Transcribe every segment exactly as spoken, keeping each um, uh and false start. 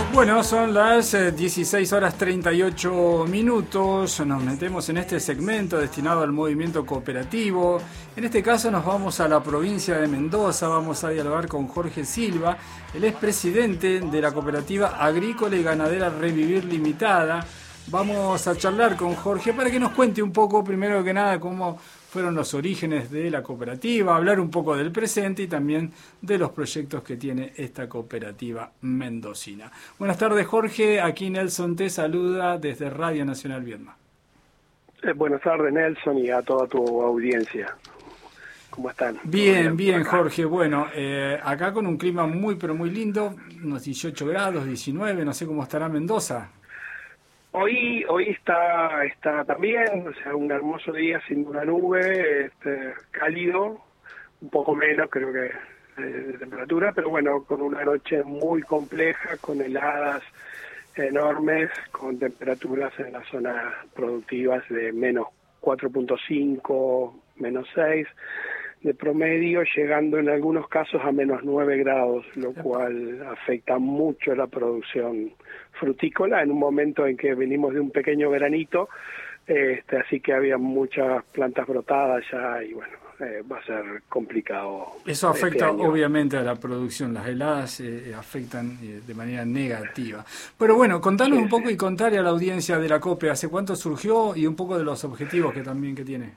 Bueno, son las eh, dieciséis horas treinta y ocho minutos, nos metemos en este segmento destinado al movimiento cooperativo. En este caso nos vamos a la provincia de Mendoza, vamos a dialogar con Jorge Silva, él es presidente de la cooperativa agrícola y ganadera Revivir Limitada. Vamos a charlar con Jorge para que nos cuente un poco, primero que nada, cómo fueron los orígenes de la cooperativa, hablar un poco del presente y también de los proyectos que tiene esta cooperativa mendocina. Buenas tardes, Jorge. Aquí Nelson te saluda desde Radio Nacional Viedma. Eh, buenas tardes, Nelson, y a toda tu audiencia. ¿Cómo están? Bien, bien, Jorge. Bueno, eh, acá con un clima muy, pero muy lindo, unos dieciocho grados, diecinueve, no sé cómo estará Mendoza. Hoy hoy está está también, o sea, un hermoso día sin una nube, este, cálido, un poco menos creo que eh, de temperatura, pero bueno, con una noche muy compleja, con heladas enormes, con temperaturas en las zonas productivas de menos cuatro punto cinco, menos seis de promedio, llegando en algunos casos a menos nueve grados, lo cual afecta mucho la producción frutícola en un momento en que venimos de un pequeño veranito, este, así que había muchas plantas brotadas ya y bueno, eh, va a ser complicado. Eso afecta este año. Obviamente a la producción, las heladas eh, afectan eh, de manera negativa. Pero bueno, contanos sí, un poco sí. y contarle a la audiencia de la COPE, ¿hace cuánto surgió y un poco de los objetivos que también que tiene?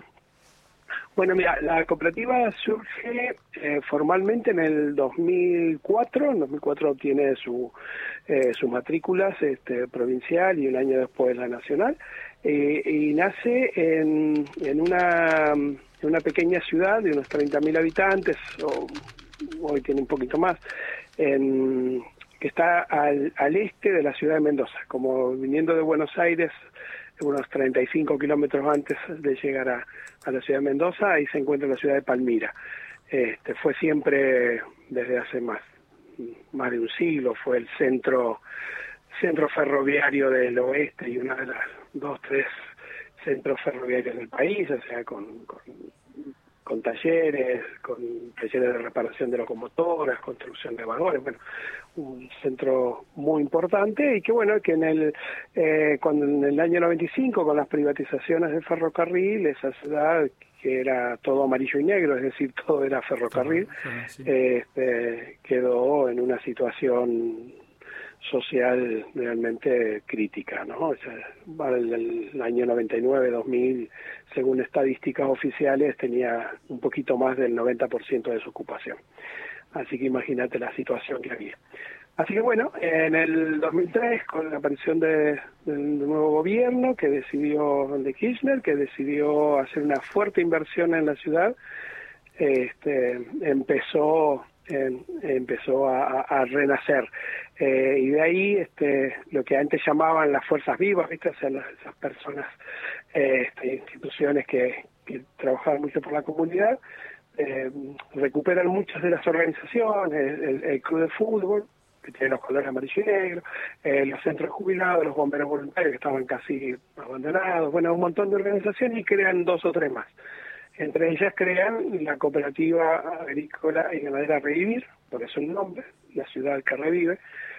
Bueno, mira, la cooperativa surge eh, formalmente en el dos mil cuatro. En dos mil cuatro tiene su eh, sus matrículas este, provincial y un año después la nacional. Eh, y nace en, en, una, en una pequeña ciudad de unos treinta mil habitantes, o hoy tiene un poquito más, en, que está al, al este de la ciudad de Mendoza, como viniendo de Buenos Aires, unos treinta y cinco kilómetros antes de llegar a, a la ciudad de Mendoza, ahí se encuentra la ciudad de Palmira. Este, fue siempre, desde hace más, más de un siglo, fue el centro, centro ferroviario del oeste y una de las dos, tres centros ferroviarios del país, o sea, con, con, con talleres, con talleres de reparación de locomotoras, construcción de vagones, bueno, un centro muy importante y que bueno, que en el eh, cuando en el año noventa y cinco con las privatizaciones del ferrocarril, esa ciudad que era todo amarillo y negro, es decir, todo era ferrocarril, sí. este, quedó en una situación social realmente crítica, ¿no? O sea, el, el año noventa y nueve, dos mil, según estadísticas oficiales, tenía un poquito más del noventa por ciento de su ocupación. Así que imagínate la situación que había. Así que bueno, en el dos mil tres, con la aparición de, del nuevo gobierno que decidió, de Kirchner, que decidió hacer una fuerte inversión en la ciudad, este, empezó, eh, empezó a, a renacer. Eh, y de ahí este, lo que antes llamaban las fuerzas vivas, ¿viste? O sea, las, esas personas, eh, este, instituciones que, que trabajaban mucho por la comunidad, Eh, recuperan muchas de las organizaciones, el, el club de fútbol, que tiene los colores amarillo y negro, eh, los centros jubilados, los bomberos voluntarios que estaban casi abandonados, bueno, un montón de organizaciones y crean dos o tres más. Entre ellas crean la cooperativa agrícola y ganadera Revivir, porque es un nombre, la ciudad que revive,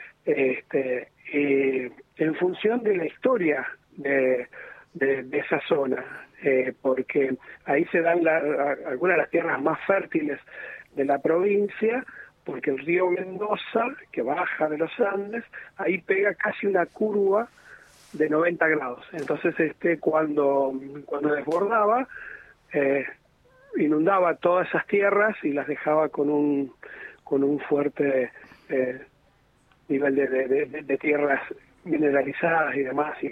este, eh, en función de la historia de, de, de esa zona. Eh, porque ahí se dan la, a, algunas de las tierras más fértiles de la provincia, porque el río Mendoza, que baja de los Andes, ahí pega casi una curva de noventa grados. Entonces, este cuando, cuando desbordaba, eh, inundaba todas esas tierras y las dejaba con un, con un fuerte eh, nivel de, de, de, de tierras mineralizadas y demás, y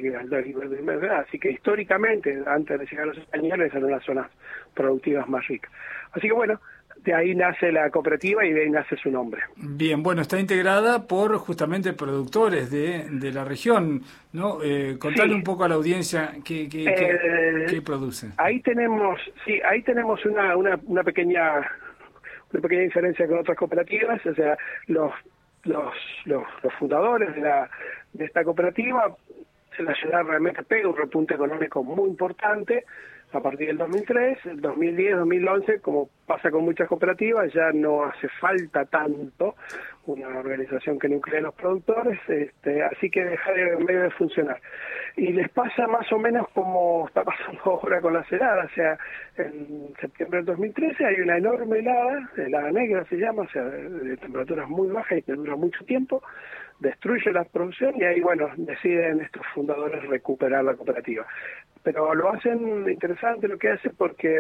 así que históricamente, antes de llegar a los españoles, eran las zonas productivas más ricas. Así que bueno, de ahí nace la cooperativa y de ahí nace su nombre. Bien, bueno, está integrada por justamente productores de, de la región, ¿no? Eh, contale sí. un poco a la audiencia qué, qué, eh, qué, qué producen. Ahí tenemos, sí, ahí tenemos una, una, una pequeña una pequeña diferencia con otras cooperativas, o sea, los Los, los, los fundadores de, la, de esta cooperativa, la ciudad realmente pega un repunte económico muy importante a partir del dos mil tres, el dos mil diez, dos mil once, como pasa con muchas cooperativas, ya no hace falta tanto una organización que nuclee a los productores, este, así que deja de medio de funcionar. Y les pasa más o menos como está pasando ahora con las heladas, o sea, en septiembre del dos mil trece hay una enorme helada, helada negra se llama, o sea, de, de temperaturas muy bajas y que dura mucho tiempo, destruye la producción y ahí, bueno, deciden estos fundadores recuperar la cooperativa. Pero lo hacen interesante lo que hacen porque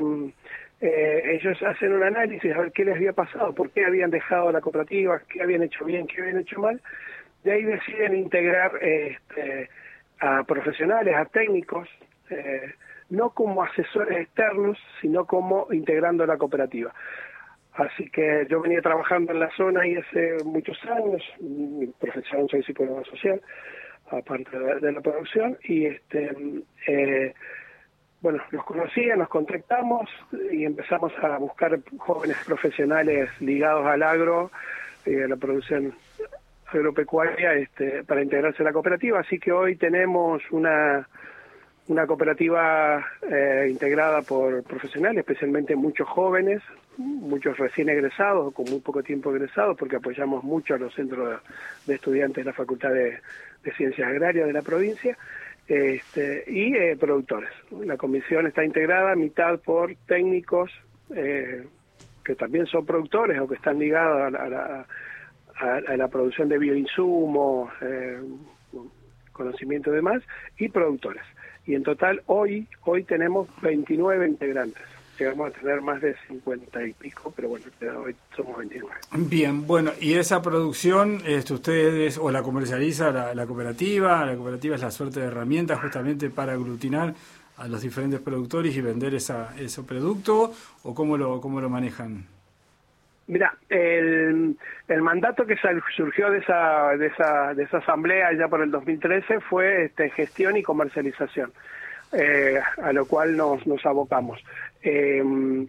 eh, ellos hacen un análisis a ver qué les había pasado, por qué habían dejado la cooperativa, qué habían hecho bien, qué habían hecho mal, y ahí deciden integrar este, a profesionales, a técnicos, eh, no como asesores externos, sino como integrando la cooperativa. Así que yo venía trabajando en la zona ahí hace muchos años, mi profesión soy psicólogo social, aparte de, de la producción, y este eh, bueno, los conocía, nos contactamos y empezamos a buscar jóvenes profesionales ligados al agro y a la producción agropecuaria este, para integrarse a la cooperativa, así que hoy tenemos una una cooperativa eh, integrada por profesionales, especialmente muchos jóvenes, muchos recién egresados o con muy poco tiempo egresados, porque apoyamos mucho a los centros de, de estudiantes de la Facultad de, de Ciencias Agrarias de la provincia, este, y eh, productores. La comisión está integrada mitad por técnicos eh, que también son productores o que están ligados a, a, la, a, a la producción de bioinsumos, eh, conocimiento y demás, y productores. Y en total hoy hoy tenemos veintinueve integrantes. Llegamos a tener más de cincuenta y pico, pero bueno, hoy somos veintinueve. Bien, bueno, y esa producción, este, ustedes o la comercializa la, la cooperativa, la cooperativa es la suerte de herramientas justamente para aglutinar a los diferentes productores y vender esa ese producto, o cómo lo cómo lo manejan. Mira, el, el mandato que surgió de esa de esa de esa asamblea ya por el dos mil trece fue este, gestión y comercialización, eh, a lo cual nos nos abocamos. Eh,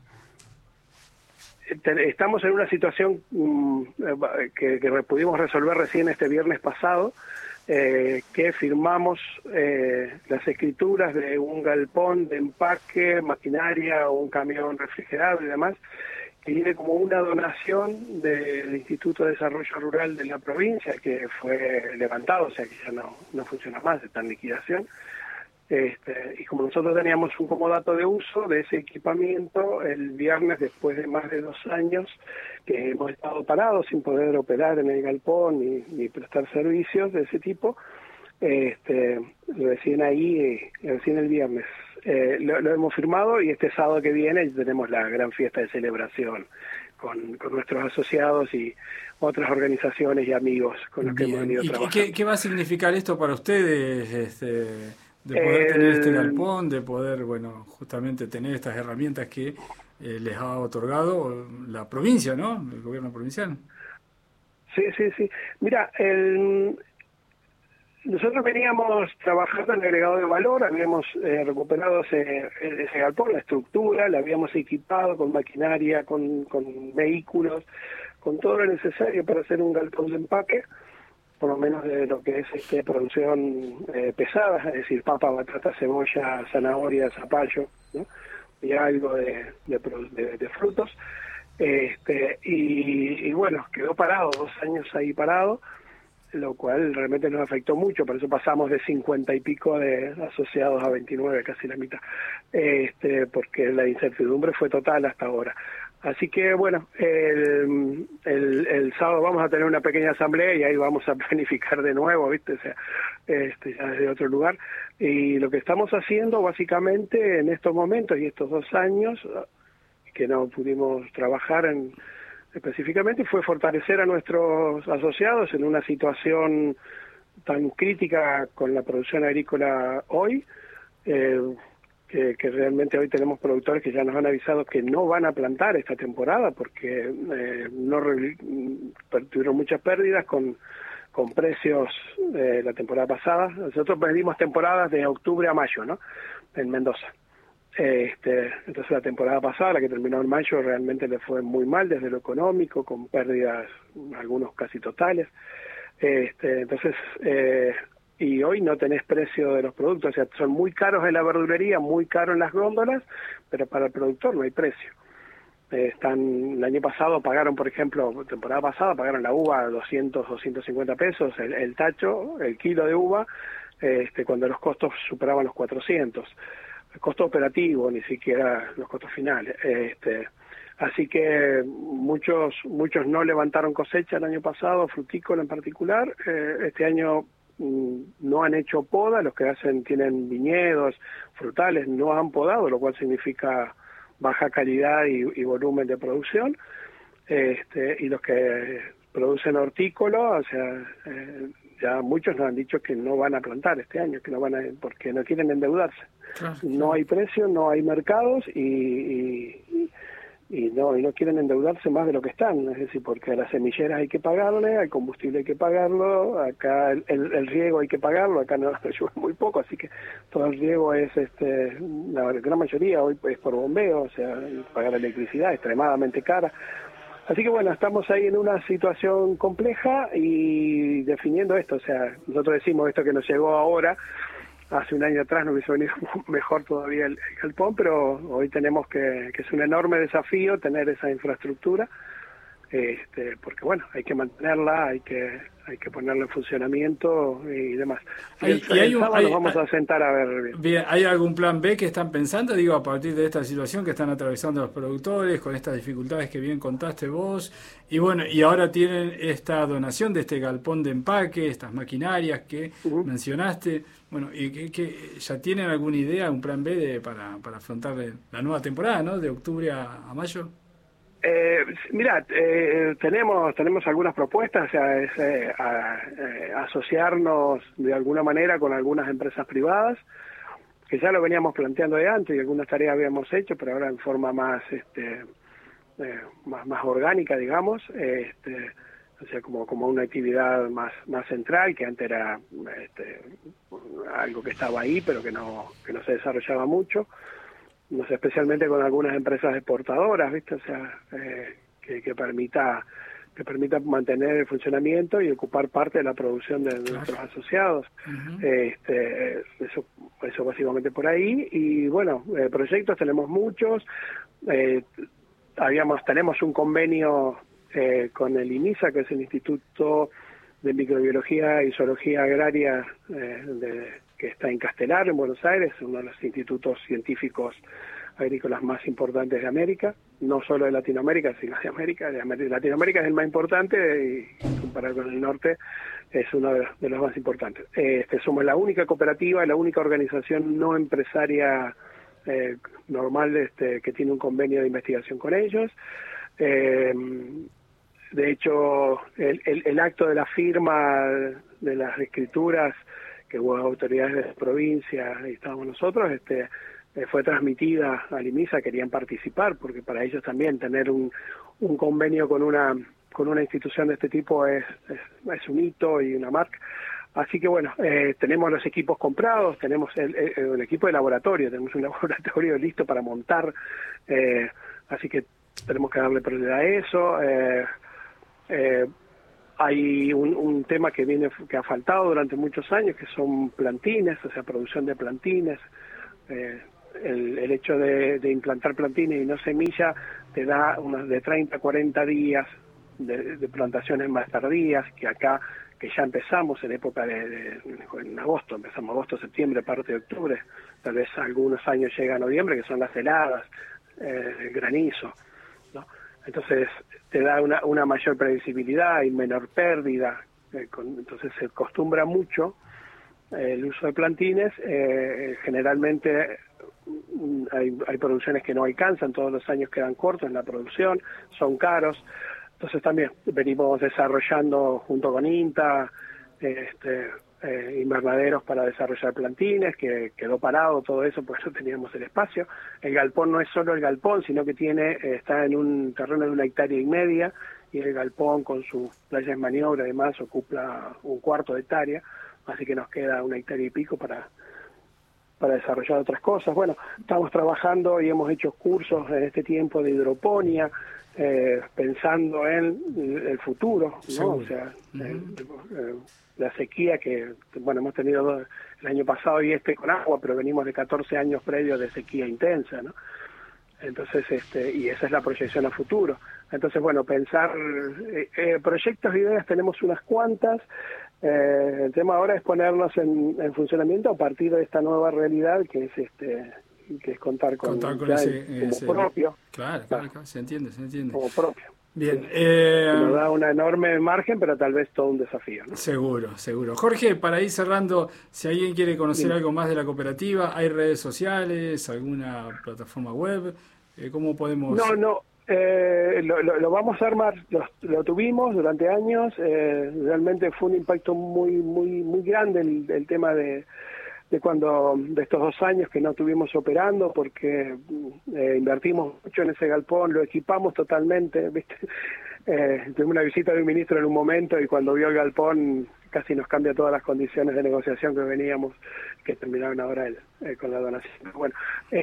estamos en una situación um, que, que pudimos resolver recién este viernes pasado, eh, que firmamos eh, las escrituras de un galpón de empaque, maquinaria, un camión refrigerado y demás, que viene como una donación del Instituto de Desarrollo Rural de la provincia, que fue levantado, o sea que ya no, no funciona más, está en liquidación. Este, y como nosotros teníamos un comodato de uso de ese equipamiento, el viernes, después de más de dos años que hemos estado parados sin poder operar en el galpón ni, ni prestar servicios de ese tipo, este, recién ahí, recién el viernes, eh, lo, lo hemos firmado, y este sábado que viene tenemos la gran fiesta de celebración con, con nuestros asociados y otras organizaciones y amigos con los Bien. que hemos venido ¿Y trabajando. ¿qué, ¿Qué va a significar esto para ustedes, este, de poder el... tener este galpón, de poder, bueno, justamente tener estas herramientas que eh, les ha otorgado la provincia, ¿no? El gobierno provincial. Sí, sí, sí. Mira, el... nosotros veníamos trabajando en el agregado de valor, habíamos eh, recuperado ese, ese galpón, la estructura, la habíamos equipado con maquinaria, con, con vehículos, con todo lo necesario para hacer un galpón de empaque, por lo menos de lo que es este, producción eh, pesada, es decir, papa, batata, cebolla, zanahoria, zapallo, ¿no? Y algo de, de, de, de frutos. Este, y, y bueno, quedó parado, dos años ahí parado, lo cual realmente nos afectó mucho, por eso pasamos de cincuenta y pico de asociados a veintinueve, casi la mitad, este, porque la incertidumbre fue total hasta ahora. Así que bueno, el, el, el sábado vamos a tener una pequeña asamblea y ahí vamos a planificar de nuevo, ¿viste? O sea, este, ya desde otro lugar. Y lo que estamos haciendo básicamente en estos momentos y estos dos años que no pudimos trabajar en específicamente fue fortalecer a nuestros asociados en una situación tan crítica con la producción agrícola hoy, eh, que, que realmente hoy tenemos productores que ya nos han avisado que no van a plantar esta temporada porque eh, no tuvieron muchas pérdidas con, con precios eh, la temporada pasada. Nosotros pedimos temporadas de octubre a mayo, ¿no? En Mendoza. Este, entonces la temporada pasada, la que terminó en mayo, realmente le fue muy mal desde lo económico, con pérdidas, algunos casi totales. Este, entonces, eh, y hoy no tenés precio de los productos, o sea, son muy caros en la verdulería, muy caros en las góndolas, pero para el productor no hay precio. eh, están, el año pasado pagaron, por ejemplo, temporada pasada pagaron la uva doscientos, doscientos cincuenta pesos, el, el tacho, el kilo de uva, este, cuando los costos superaban los cuatrocientos. El costo operativo, ni siquiera los costos finales. Este, así que muchos muchos no levantaron cosecha el año pasado, frutícola en particular. Eh, este año mm, no han hecho poda, los que hacen tienen viñedos, frutales, no han podado, lo cual significa baja calidad y, y volumen de producción. Este, y los que producen hortícola, o sea, eh, ya muchos nos han dicho que no van a plantar este año, que no van a, porque no quieren endeudarse. Claro, claro. No hay precio, no hay mercados y, y, y no y no quieren endeudarse más de lo que están, es decir, porque a las semilleras hay que pagarle, al combustible hay que pagarlo, acá el, el, el riego hay que pagarlo, acá no llueve muy poco, así que todo el riego es, este la gran mayoría hoy es por bombeo, o sea, pagar electricidad extremadamente cara. Así que bueno, estamos ahí en una situación compleja y definiendo esto, o sea, nosotros decimos esto que nos llegó ahora, hace un año atrás nos hubiese venido mejor todavía el, el galpón, pero hoy tenemos que, que es un enorme desafío tener esa infraestructura, este, porque bueno, hay que mantenerla, hay que hay que ponerla en funcionamiento y demás. Y el, y hay un, hay, nos vamos hay, a sentar a ver bien. bien. ¿Hay algún plan B que están pensando, digo, a partir de esta situación que están atravesando los productores, con estas dificultades que bien contaste vos? Y bueno, y ahora tienen esta donación de este galpón de empaque, estas maquinarias que uh-huh. mencionaste. Bueno, y que, que ya tienen alguna idea, un plan B de, para, para afrontar la nueva temporada, ¿no? De octubre a, a mayo. Eh, mira, eh, tenemos tenemos algunas propuestas, o sea, es eh, a, eh, asociarnos de alguna manera con algunas empresas privadas, que ya lo veníamos planteando de antes y algunas tareas habíamos hecho, pero ahora en forma más este eh, más más orgánica, digamos, este, o sea, como como una actividad más más central, que antes era este, algo que estaba ahí, pero que no que no se desarrollaba mucho. No sé, especialmente con algunas empresas exportadoras, ¿viste? O sea, eh, que, que permita que permita mantener el funcionamiento y ocupar parte de la producción de, de claro. nuestros asociados. Uh-huh. Este, eso, eso básicamente por ahí. Y bueno, eh, proyectos tenemos muchos. Eh, habíamos tenemos un convenio eh, con el INISA, que es el Instituto de Microbiología y Zoología Agraria eh, de que está en Castelar, en Buenos Aires, uno de los institutos científicos agrícolas más importantes de América, no solo de Latinoamérica, sino de América. De América. Latinoamérica es el más importante y comparado con el norte es uno de los, de los más importantes. Este, somos la única cooperativa, la única organización no empresaria eh, normal este, que tiene un convenio de investigación con ellos. Eh, de hecho, el, el, el acto de la firma de las escrituras que hubo autoridades de la provincia y estábamos nosotros, este eh, fue transmitida al INISA, querían participar, porque para ellos también tener un, un convenio con una con una institución de este tipo es, es, es un hito y una marca. Así que bueno, eh, tenemos los equipos comprados, tenemos el, el, el equipo de laboratorio, tenemos un laboratorio listo para montar, eh, así que tenemos que darle prioridad a eso. Eh, eh, Hay un, un tema que viene que ha faltado durante muchos años, que son plantines, o sea, producción de plantines. Eh, el, el hecho de, de implantar plantines y no semilla te da unos de treinta a cuarenta días de, de plantaciones más tardías, que acá, que ya empezamos en época de, de en agosto, empezamos agosto, septiembre, parte de octubre, tal vez algunos años llega a noviembre, que son las heladas, eh, el granizo, ¿no? Entonces te da una, una mayor previsibilidad y menor pérdida, eh, con, entonces se acostumbra mucho eh, el uso de plantines. Eh, generalmente hay, hay producciones que no alcanzan, todos los años quedan cortos en la producción, son caros, entonces también venimos desarrollando junto con INTA este, eh, invernaderos para desarrollar plantines, que quedó parado todo eso porque no teníamos el espacio. El galpón no es solo el galpón, sino que tiene eh, está en un terreno de una hectárea y media, y el galpón con sus playas de maniobra además ocupa un cuarto de hectárea, así que nos queda una hectárea y pico para para desarrollar otras cosas. Bueno, estamos trabajando y hemos hecho cursos en este tiempo de hidroponía, eh, pensando en el futuro, ¿no? Sí. O sea, uh-huh. eh, eh, la sequía que, bueno, hemos tenido dos, el año pasado y este con agua, pero venimos de catorce años previos de sequía intensa, ¿no? Entonces, este, y esa es la proyección a futuro. Entonces, bueno, pensar, eh, eh, proyectos, ideas tenemos unas cuantas. Eh, el tema ahora es ponernos en, en funcionamiento a partir de esta nueva realidad que es este que es contar con, contar con ya ese, como ese propio. Claro, claro, claro, se entiende, se entiende. Como propio. Bien. Eh, nos da una enorme margen, pero tal vez todo un desafío, ¿no? Seguro, seguro. Jorge, para ir cerrando, si alguien quiere conocer Bien. algo más de la cooperativa, ¿hay redes sociales, alguna plataforma web? Eh, ¿Cómo podemos...? No, no. Eh, lo, lo, lo vamos a armar, lo, lo tuvimos durante años, eh, realmente fue un impacto muy muy muy grande el, el tema de, de cuando de estos dos años que no estuvimos operando, porque eh, invertimos mucho en ese galpón, lo equipamos totalmente, ¿viste? Eh, tuvimos una visita de un ministro en un momento y cuando vio el galpón casi nos cambia todas las condiciones de negociación que veníamos, que terminaron ahora el, eh, con la donación. Bueno,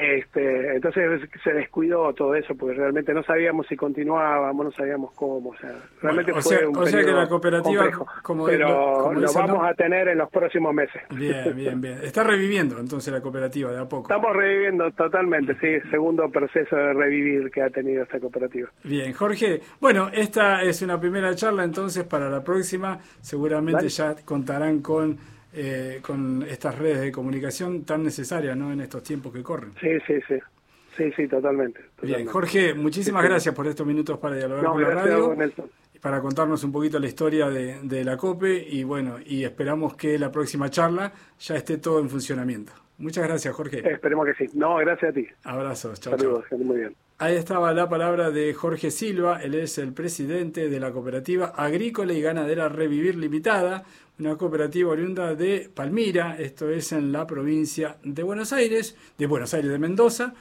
este, entonces se descuidó todo eso porque realmente no sabíamos si continuábamos, no sabíamos cómo, o sea, realmente Bueno, o fue sea, un o sea que la cooperativa, complejo, como, pero como lo dice, vamos ¿no? a tener en los próximos meses. Bien, bien, bien. Está reviviendo entonces la cooperativa de a poco. Estamos reviviendo totalmente, sí, segundo proceso de revivir que ha tenido esta cooperativa. Bien, Jorge. Bueno, esta es una primera charla, entonces para la próxima seguramente ¿Vale? ya contarán con eh, con estas redes de comunicación tan necesarias, ¿no?, en estos tiempos que corren. Sí, sí, sí. Sí, sí, totalmente. totalmente. Bien, Jorge, muchísimas sí, sí. gracias por estos minutos para dialogar No, con la gracias a radio. vos, Nelson. Para contarnos un poquito la historia de, de la COPE y bueno, y esperamos que la próxima charla ya esté todo en funcionamiento. Muchas gracias, Jorge. Eh, esperemos que sí. No, gracias a ti. Abrazos, chao, Saludos, chao. muy bien. Ahí estaba la palabra de Jorge Silva, él es el presidente de la Cooperativa Agrícola y Ganadera Revivir Limitada, una cooperativa oriunda de Palmira, esto es en la provincia de Buenos Aires, de Buenos Aires de Mendoza,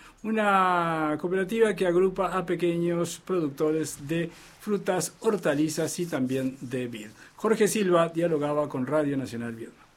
una cooperativa que agrupa a pequeños productores de frutas, hortalizas y también de vid. Jorge Silva dialogaba con Radio Nacional Viedma.